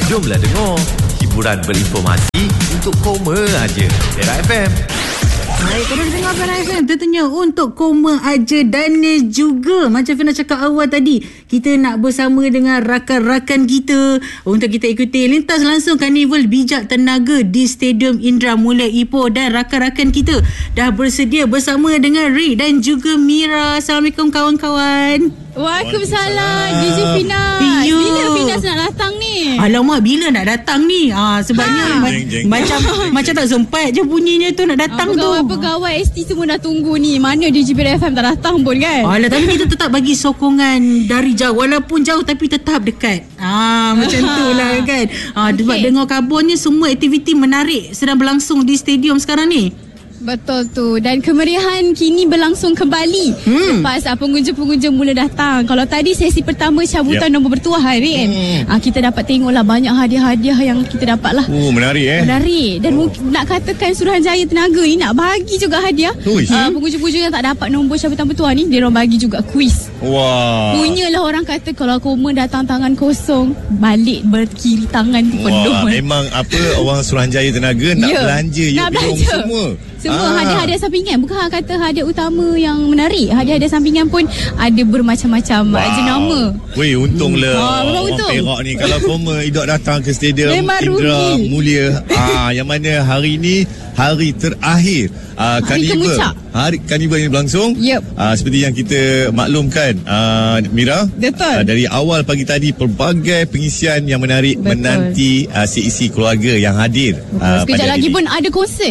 Jomlah dengar. Hiburan berinformasi untuk koma aja. Era FM. Baik, korang dengar Era FM tentunya untuk koma aja. Dan juga macam Fina cakap awal tadi, kita nak bersama dengan rakan-rakan kita untuk kita ikuti lintas langsung Karnival Bijak Tenaga di Stadium Indra Mulia Ipoh. Dan rakan-rakan kita dah bersedia bersama dengan Rick dan juga Mira. Assalamualaikum kawan-kawan. Waalaikumsalam DJ Fina. Bila Fina nak datang ni? Alamak, bila nak datang ni? Sebabnya macam tak sempat je bunyinya tu nak datang tu. Pegawai ST semua dah tunggu ni. Mana DJ FM tak datang pun kan? Alah, tapi kita tetap bagi sokongan dari jauh. Walaupun jauh tapi tetap dekat. Macam tu lah kan. Sebab dengar kabarnya semua aktiviti menarik sedang berlangsung di stadium sekarang ni. Betul tu. Dan kemeriahan kini berlangsung kembali lepas pengunjung-pengunjung mula datang. Kalau tadi sesi pertama cabutan nombor bertuah hari kan, kita dapat tengoklah banyak hadiah-hadiah yang kita dapat lah. Menarik Menarik. Dan nak katakan Suruhanjaya Tenaga ni nak bagi juga hadiah. Pengunjung-pengunjung yang tak dapat nombor cabutan bertuah ni, dia orang bagi juga kuis. Punyalah orang kata kalau koma datang tangan kosong, balik berkiri tangan penuh. Memang orang Suruhanjaya Tenaga nak belanja. Nak belanja semua hadiah-hadiah sampingan. Bukan kata hadiah utama yang menarik. Hadiah-hadiah sampingan pun ada bermacam-macam jenama. Untunglah orang Perak ni. Kalau koma Idok datang ke Stadium Indra Mulia, yang mana hari ni hari terakhir Karnival yang berlangsung. Seperti yang kita maklumkan, Mira, dari awal pagi tadi pelbagai pengisian yang menarik menanti seisi keluarga yang hadir. Sekejap lagi pun ada konsert.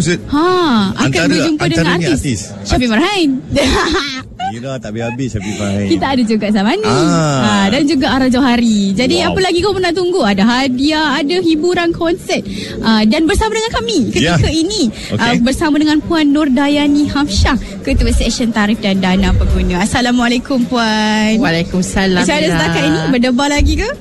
Akan berjumpa dengan artis Syafiq Marhain. Mira tak habis-habis Syafiq Marhain. Kita ada juga Zamani dan juga Ara Johari. Jadi apa lagi kau nak tunggu? Ada hadiah, ada hiburan konsert, dan bersama dengan kami ketika ini bersama dengan Puan Nur Dayani Hamsyah, Ketua Seksyen Tarif dan Dana Pengguna. Assalamualaikum Puan. Waalaikumsalam. Macam mana setakat ini? Berdebar lagi ke?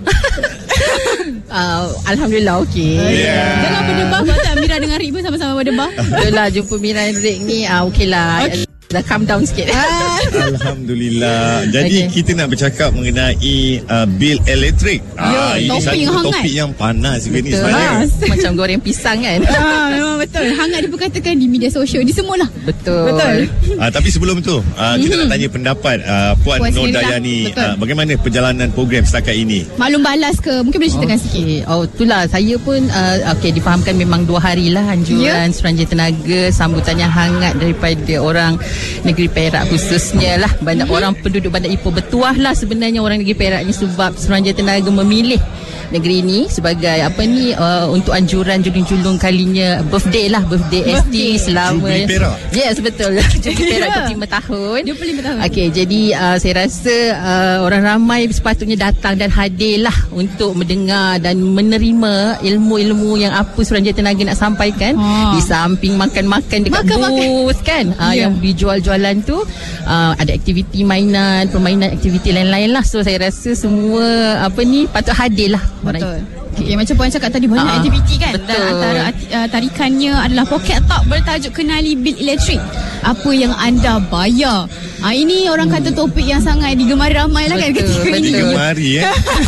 Alhamdulillah okey. Jangan berdebar. Tak, Mira dengan Rick pun sama-sama berdebar. Betul lah, jumpa Mira dan Rick ni okeylah. Dah calm down sikit. Alhamdulillah. Jadi kita nak bercakap mengenai bil elektrik. Ini satu topik yang panas juga ni sebenarnya. Macam goreng pisang kan. Memang betul. Hangat diperkatakan di media sosial, di semualah. Betul. Tapi sebelum tu kita nak tanya pendapat Puan Nur Dayani. Bagaimana perjalanan program setakat ini? Maklum balas ke? Mungkin boleh ceritakan sikit. Itulah saya pun difahamkan memang 2 hari lah anjuran Suruhanjaya Tenaga, sambutannya hangat daripada orang negeri Perak khususnya lah. Banyak orang penduduk Bandar Ipoh bertuah lah sebenarnya orang negeri Perak ni, sebab Suruhanjaya Tenaga memilih negeri ini sebagai untuk anjuran julung-julung kalinya birthday ST selama Jubli Perak. Yes, betul. Jubli Perak 25 tahun. 25 tahun. Okey, jadi saya rasa orang ramai sepatutnya datang dan hadirlah untuk mendengar dan menerima ilmu-ilmu yang apa Suruhanjaya Tenaga nak sampaikan. Di samping makan-makan dekat booth kan, yang dijual-jualan tu, ada aktiviti permainan aktiviti lain-lain lah. So saya rasa semua patut hadirlah. Betul. Okay, macam Puan cakap tadi, banyak aktiviti kan. Betul. Dan antara tarikannya adalah Pocket Talk bertajuk Kenali Bil Elektrik, apa yang anda bayar. Ini orang kata topik yang sangat digemari ramai lah kan ketika ini. Digemari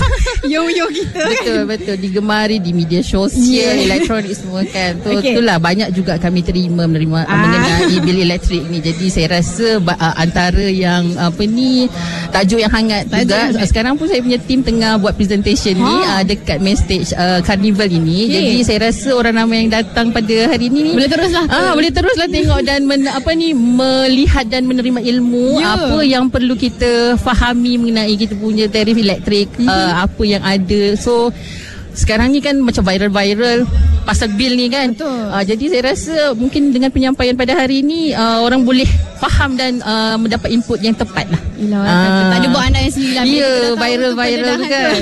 Yo kita. Betul digemari di media sosial, elektronik semua kan. Itulah banyak juga kami terima mengenai bil elektrik ni. Jadi saya rasa antara yang tajuk yang hangat juga. Sekarang pun saya punya tim tengah buat presentation ni dekat main stage Karnival ini. Jadi saya rasa orang ramai yang datang pada hari ini boleh teruslah tengok dan melihat dan menerima ilmu apa yang perlu kita fahami mengenai kita punya tarif elektrik, apa yang ada. So sekarang ni kan macam viral pasal bil ni kan. Jadi saya rasa mungkin dengan penyampaian pada hari ini orang boleh faham dan mendapat input yang tepat lah. Tak ada buat anak yang sendiri lah. Viral kan.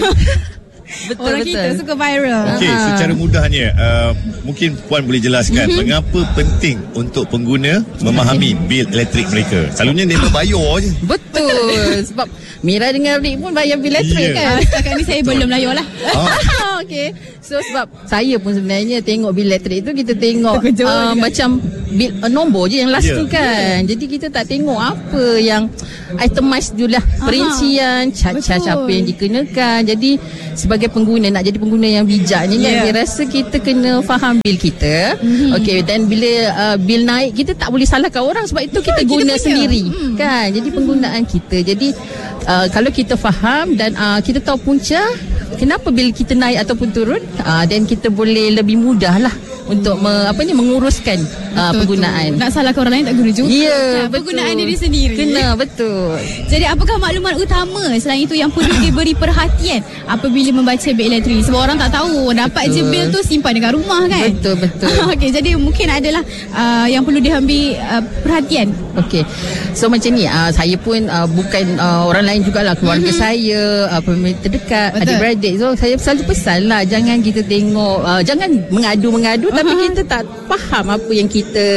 Orang kita suka viral. Okey, secara mudahnya mungkin Puan boleh jelaskan mengapa penting untuk pengguna memahami bil elektrik mereka. Selalunya dia bayar je. Betul. Sebab Mira dengan Rick pun bayar bil elektrik kan. Setakat ni saya belum layar lah. Okay. So sebab saya pun sebenarnya tengok bil elektrik tu, kita tengok macam bil nombor je yang last tu kan. Jadi kita tak tengok apa yang itemized dululah, perincian, charge apa yang dikenakan. Jadi sebagai pengguna, nak jadi pengguna yang bijak ni kan, saya rasa kita kena faham bil kita. Okay, dan bila bil naik, kita tak boleh salahkan orang sebab itu kita guna sendiri kan. Jadi penggunaan kita. Jadi kalau kita faham dan kita tahu punca kenapa bil kita naik ataupun turun, dan kita boleh lebih mudah lah untuk menguruskan penggunaan. Nak salahkan orang lain tak guna juga. Ya, penggunaan diri sendiri. Kena, betul. Jadi apakah maklumat utama selain itu yang perlu diberi perhatian apabila membaca bil elektrik? Sebab orang tak tahu, dapat je bil tu simpan dekat rumah kan. Betul. Okey, jadi mungkin adalah yang perlu diambil perhatian. Okey. So macam ni, saya pun bukan orang lain jugalah, keluarga saya, pemilik terdekat, adik-beradik. So saya selalu pesan lah, jangan kita tengok, jangan mengadu-mengadu tapi kita tak faham apa yang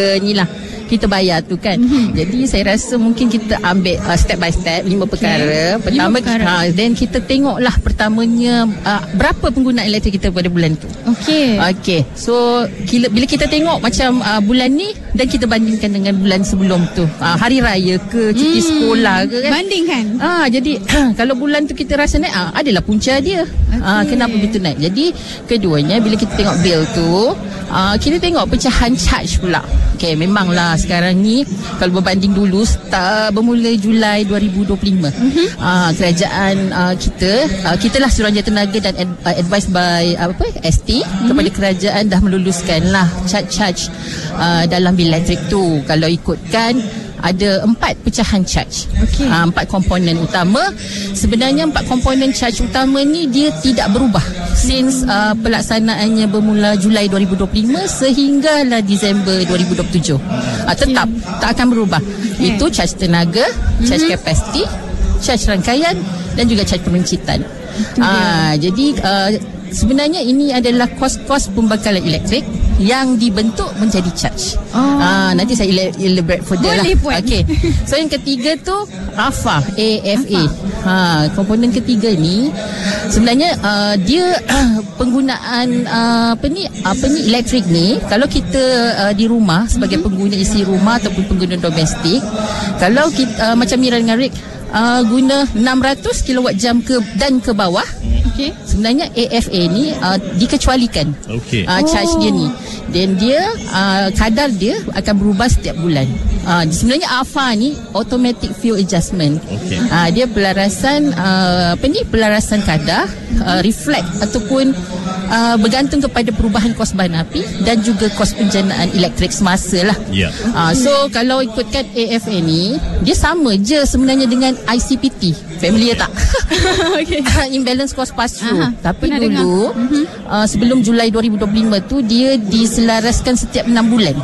kita bayar tu kan. Jadi saya rasa mungkin kita ambil step by step 5 perkara. Pertama, then kita tengoklah pertamanya berapa penggunaan elektrik kita pada bulan tu. Okey. So bila kita tengok macam bulan ni dan kita bandingkan dengan bulan sebelum tu, hari raya ke, cuti sekolah ke kan, bandingkan. Jadi kalau bulan tu kita rasa naik, adalah punca dia. Kenapa begitu naik. Jadi keduanya, bila kita tengok bil tu, kita tengok pecahan charge pula. Okey, memanglah sekarang ni kalau berbanding dulu, bermula Julai 2025, kerajaan kita lah Suruhanjaya Tenaga dan advised by ST kepada kerajaan dah meluluskan lah charge dalam bil elektrik tu. Kalau ikutkan, ada 4 pecahan charge. 4 komponen utama. Sebenarnya 4 komponen charge utama ni dia tidak berubah since pelaksanaannya bermula Julai 2025 sehinggalah Disember 2027. Tetap tak akan berubah. Itu charge tenaga, charge kapasiti, charge rangkaian dan juga charge pemencitan. Jadi sebenarnya ini adalah kos-kos pembakalan elektrik yang dibentuk menjadi charge. Nanti saya elaborate further lah. Okay. So yang ketiga tu AFA. Komponen ketiga ni sebenarnya dia penggunaan elektrik ni, kalau kita di rumah sebagai pengguna isi rumah ataupun pengguna domestik, kalau kita macam Mira dengan Rick guna 600 kWh dan ke bawah, sebenarnya AFA ni dikecualikan charge dia ni, dan dia kadar dia akan berubah setiap bulan. Sebenarnya AFA ni automatic fuel adjustment. Dia pelarasan pelarasan kadar reflect ataupun bergantung kepada perubahan kos bahan api dan juga kos penjanaan elektrik semasa lah. So kalau ikutkan AFA ni, dia sama je sebenarnya dengan ICPT. Familiar tak? Imbalance cost pass-through. Tapi dulu sebelum Julai 2025 tu, dia diselaraskan setiap 6 bulan.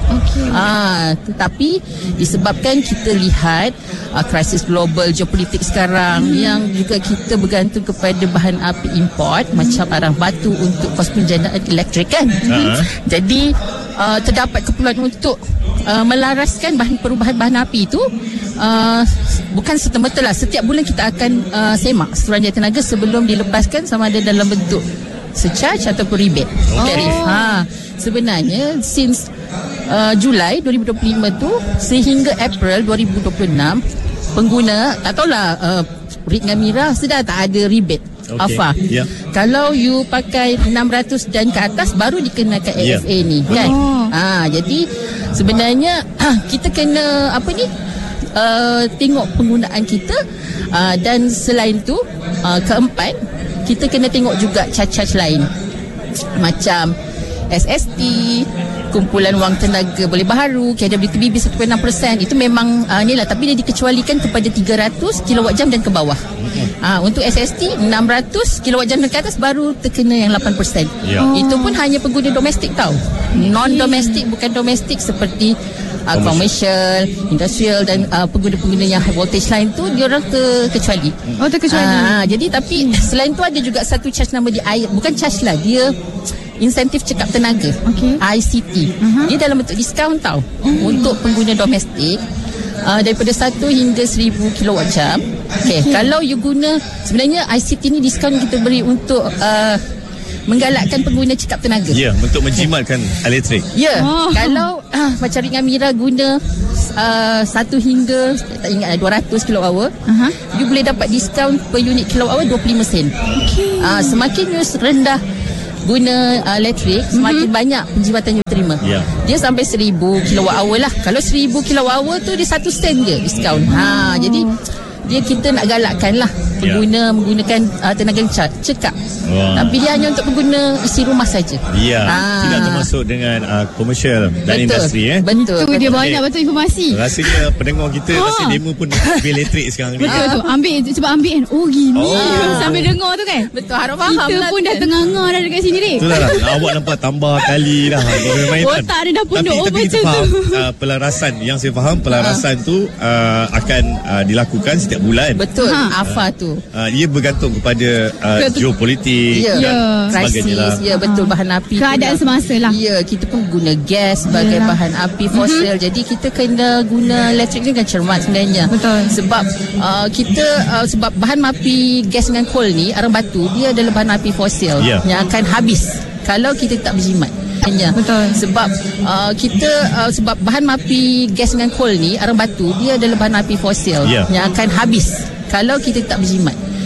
Tetapi disebabkan kita lihat krisis global, geopolitik sekarang, yang juga kita bergantung kepada bahan api import macam arang batu untuk kos penjanaan elektrik kan. Jadi terdapat keperluan untuk melaraskan perubahan bahan api itu. Bukan serta-merta lah, setiap bulan kita akan semak Suruhanjaya Tenaga sebelum dilepaskan sama ada dalam bentuk surcharge ataupun rebate tarif. Sebenarnya since Julai 2025 tu sehingga April 2026, pengguna tak tahulah Rik dengan Mira sudah tak ada rebate AFA. Kalau you pakai 600 dan ke atas baru dikenakan AFA ni kan. Jadi sebenarnya kita kena tengok penggunaan kita, dan selain tu keempat, kita kena tengok juga charge-charge lain macam SST, kumpulan wang tenaga boleh baharu, KWTBB 1.6%. Itu memang ni lah, tapi dia dikecualikan kepada 300 kWh dan ke bawah. Untuk SST 600 kWh dan ke atas baru terkena yang 8%. Itu pun hanya pengguna domestik tau. Non-domestik, bukan domestik seperti commercial, industrial dan pengguna-pengguna yang high voltage lain tu, dia orang terkecuali. Jadi tapi selain tu ada juga satu charge nama dia, bukan charge lah, dia insentif cekap tenaga, ICT. Dia dalam bentuk diskaun tau, untuk pengguna domestik, daripada 1 hingga 1000 kWh. Kalau you guna, sebenarnya ICT ni diskaun kita beri untuk menggalakkan pengguna cekap tenaga. Ya, untuk menjimatkan elektrik. Ya, kalau macam Ringan Mira guna 1 hingga tak ingat 200 kWh, you boleh dapat diskaun per unit kWh 25 sen. Semakin you rendah guna elektrik, semakin banyak penjimatan you terima. Dia sampai 1000 kWh lah. Kalau 1000 kWh tu dia 1 sen je diskaun. Jadi dia kita nak galakkan lah pengguna menggunakan tenaga cekap. Tapi dia hanya untuk pengguna isi rumah saja. Tidak termasuk dengan komersial dan industri. Betul. Itu dia banyak betul informasi. Rasanya pendengar kita rasa demo pun bil elektrik sekarang ni. Betul tu. Cuba ambil kan. Gini. Sambil dengar tu kan. Betul, harap faham kita lah pun dah tengah-tengah dah dekat sini ni. Itulah lah. Awak nampak tambah kali dah. Otak dia dah punduk over Tapi kita faham pelarasan. Yang saya faham pelarasan tu akan dilakukan setiap bulan. Betul. AFA tu. Ia bergantung kepada geopolitik dan krisis. Betul, bahan api. Keadaan semasa lah. Kita pun guna gas sebagai bahan api fosil. Jadi kita kena guna elektrik ni dengan cermat sebenarnya. Betul. Sebab sebab bahan api gas dengan coal ni, arang batu, dia adalah bahan api fosil yang akan habis kalau kita tak berjimat. Betul. Sebab sebab bahan api gas dengan coal ni, arang batu, dia adalah bahan api fosil yang akan habis kalau kita tak berjimat.